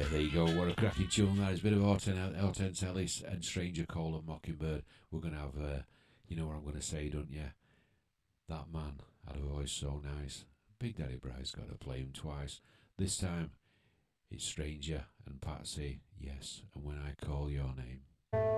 There you go. What a cracking tune that is. A bit of Hortense Ellis and Stranger Call and Mockingbird. We're going to have, you know what I'm going to say, don't you? That man had a voice so nice. Big Daddy Bry's got to play him twice. This time, it's Stranger and Patsy. Yes, and When I Call Your Name.